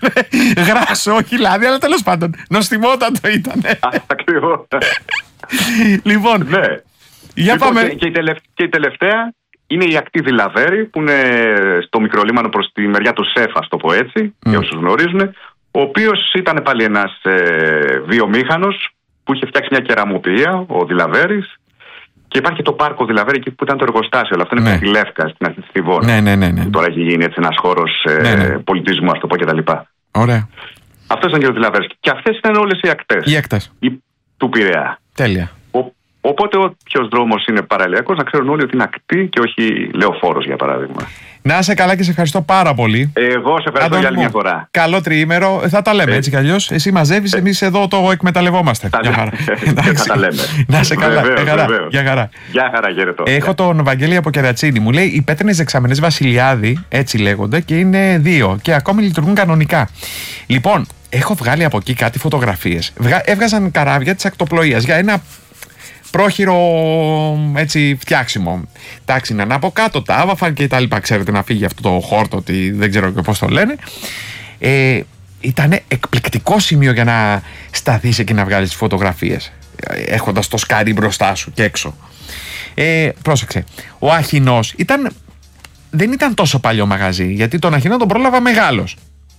Γράσο, όχι λάδι, αλλά τέλος πάντων. Νοστιμότατο ήταν. Ακριβώς. Λοιπόν, Ναι. Για πάμε. Και η τελευταία είναι η ακτή Δηλαβέρη, που είναι στο μικρολίμανο προς τη μεριά του ΣΕΦ, ας το πω έτσι, για όσους γνωρίζουν. Ο οποίος ήταν πάλι ένας βιομήχανος που είχε φτιάξει μια κεραμοποιία, ο Δηλαβέρης. Και υπάρχει το πάρκο Δηλαβέρη εκεί που ήταν το εργοστάσιο. Αλλά αυτό είναι με τη Λεύκα, στην αρχή της Θηβώνα. Ναι. Τώρα έχει γίνει έτσι ένας χώρος πολιτισμού, ας το πω κτλ. Ωραία. Αυτό ήταν και ο Δηλαβέρης. Και αυτές ήταν όλες οι ακτές. Οι ακτές. Του Πειραιά. Τέλεια. Οπότε όποιος δρόμος είναι παραλιακός, να ξέρουν όλοι ότι είναι ακτή και όχι λεωφόρος, για παράδειγμα. Να είσαι καλά και σε ευχαριστώ πάρα πολύ. Εγώ σε ευχαριστώ για άλλη μια φορά. Καλό τριήμερο. Θα τα λέμε έτσι κι αλλιώς. Εσύ μαζεύεις, εμείς εδώ το εκμεταλλευόμαστε. Γεια χαρά. Θα τα λέμε. Να είσαι καλά. Γεια χαρά. Γεια χαρά, χαιρετώ. Έχω τον Βαγγέλη από Κερατσίνη. Μου λέει: οι πέτρινες δεξαμενές Βασιλιάδη, έτσι λέγονται, και είναι 2 και ακόμη λειτουργούν κανονικά. Λοιπόν, έχω βγάλει από εκεί κάτι φωτογραφίες. Έβγαζαν καράβια της ακτοπλοείας για ένα πρόχειρο έτσι φτιάξιμο. Εντάξει, να από κάτω τα άβαφα και τα λοιπά. Ξέρετε, να φύγει αυτό το χόρτο, ότι δεν ξέρω και πώς το λένε. Ήταν εκπληκτικό σημείο για να σταθείς εκεί να βγάλεις τις φωτογραφίες, έχοντας το σκάρι μπροστά σου και έξω. Πρόσεξε, ο Αχινός δεν ήταν τόσο παλιό μαγαζί, γιατί τον Αχινό τον πρόλαβα μεγάλος.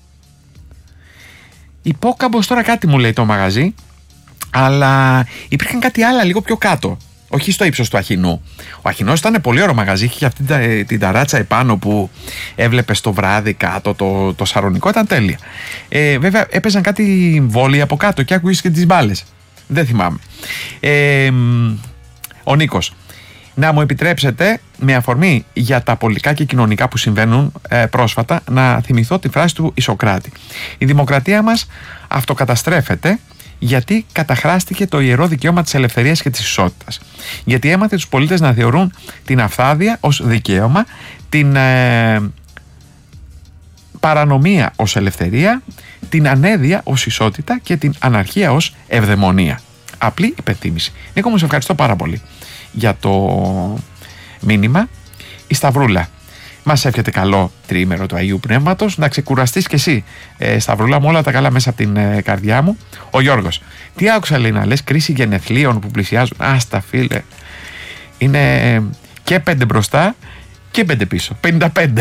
Υπόκαμπος τώρα κάτι μου λέει το μαγαζί, αλλά υπήρχαν κάτι άλλα λίγο πιο κάτω. Όχι στο ύψος του Αχινού. Ο Αχινός ήταν πολύ ωραίο μαγαζί. Είχε αυτή την ταράτσα επάνω που έβλεπες το βράδυ κάτω, το σαρονικό. Ήταν τέλεια. Βέβαια έπαιζαν κάτι βόλοι από κάτω και άκουγες και τις μπάλες. Δεν θυμάμαι. Ο Νίκος. Να μου επιτρέψετε, με αφορμή για τα πολιτικά και κοινωνικά που συμβαίνουν πρόσφατα, να θυμηθώ τη φράση του Ισοκράτη. Η δημοκρατία μας αυτοκαταστρέφεται γιατί καταχράστηκε το ιερό δικαίωμα της ελευθερίας και της ισότητας. Γιατί έμαθε τους πολίτες να θεωρούν την αυθάδεια ως δικαίωμα, την παρανομία ως ελευθερία, την ανέδεια ως ισότητα και την αναρχία ως ευδαιμονία. Απλή υπενθύμηση. Νίκο μου, σε ευχαριστώ πάρα πολύ για το μήνυμα. Η Σταυρούλα μας εύχεται καλό τριήμερο του Αγίου Πνεύματος. Να ξεκουραστείς κι εσύ, Σταυρούλα μου, όλα τα καλά μέσα από την καρδιά μου. Ο Γιώργος. Τι άκουσα, λέει, να λες, κρίση γενεθλίων που πλησιάζουν. Άστα, φίλε. Είναι και 5 μπροστά και 5 πίσω. 55.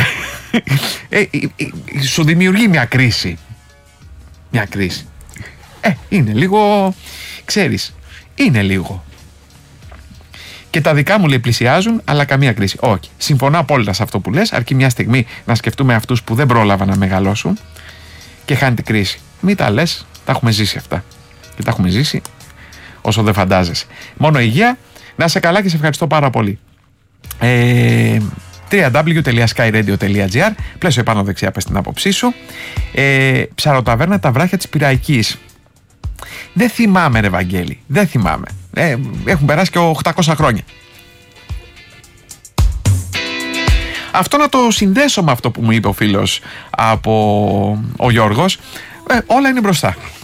Σου δημιουργεί μια κρίση. Μια κρίση. Είναι λίγο, ξέρεις, είναι λίγο. Και τα δικά μου, λέει, πλησιάζουν, αλλά καμία κρίση. Όχι. Συμφωνώ απόλυτα σε αυτό που λες, αρκεί μια στιγμή να σκεφτούμε αυτούς που δεν πρόλαβαν να μεγαλώσουν και χάνει την κρίση. Μην τα λες, τα έχουμε ζήσει αυτά. Και τα έχουμε ζήσει όσο δεν φαντάζεσαι. Μόνο υγεία, να είσαι καλά και σε ευχαριστώ πάρα πολύ. www.skyradio.gr. Πλαίσιο επάνω δεξιά, πες την άποψή σου. Ψαροταβέρνα τα βράχια της Πειραϊκής. Δεν θυμάμαι, ρε Βαγγέλη, δεν θυμάμαι. Έχουν περάσει και 800 χρόνια. Αυτό να το συνδέσω με αυτό που μου είπε ο φίλος από ο Γιώργος. Όλα είναι μπροστά.